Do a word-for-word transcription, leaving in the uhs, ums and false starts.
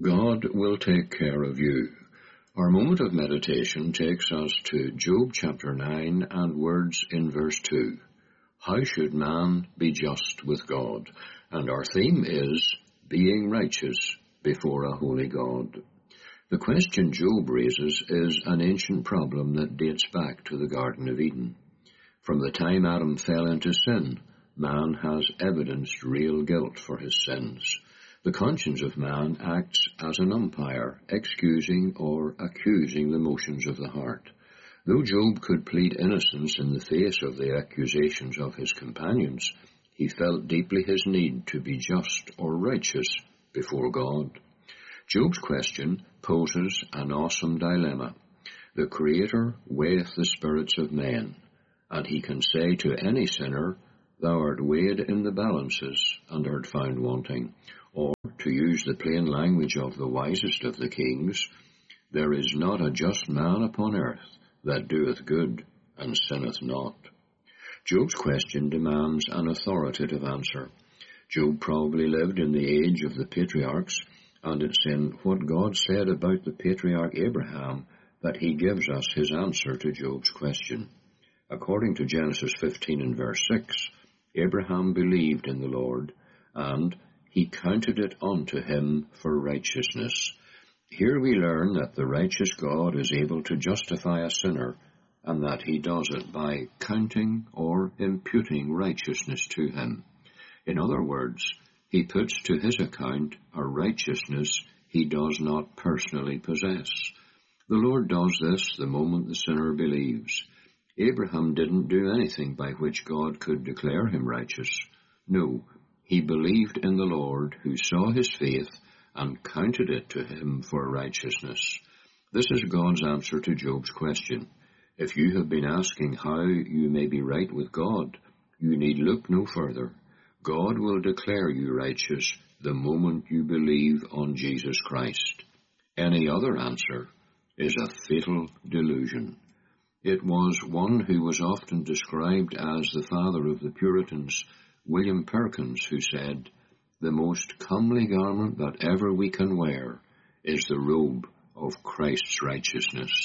God will take care of you. Our moment of meditation takes us to Job chapter nine and words in verse two. How should man be just with God? And our theme is being righteous before a holy God. The question Job raises is an ancient problem that dates back to the Garden of Eden. From the time Adam fell into sin, man has evidenced real guilt for his sins. The conscience of man acts as an umpire, excusing or accusing the motions of the heart. Though Job could plead innocence in the face of the accusations of his companions, he felt deeply his need to be just or righteous before God. Job's question poses an awesome dilemma. The Creator weigheth the spirits of men, and he can say to any sinner, "Thou art weighed in the balances, and art found wanting." Or, to use the plain language of the wisest of the kings, "There is not a just man upon earth that doeth good, and sinneth not." Job's question demands an authoritative answer. Job probably lived in the age of the patriarchs, and it's in what God said about the patriarch Abraham that he gives us his answer to Job's question. According to Genesis fifteen and verse six, Abraham believed in the Lord, and he counted it unto him for righteousness. Here we learn that the righteous God is able to justify a sinner, and that he does it by counting or imputing righteousness to him. In other words, he puts to his account a righteousness he does not personally possess. The Lord does this the moment the sinner believes. Abraham didn't do anything by which God could declare him righteous. No, he believed in the Lord, who saw his faith and counted it to him for righteousness. This is God's answer to Job's question. If you have been asking how you may be right with God, you need look no further. God will declare you righteous the moment you believe on Jesus Christ. Any other answer is a fatal delusion. It was one who was often described as the father of the Puritans, William Perkins, who said, "The most comely garment that ever we can wear is the robe of Christ's righteousness."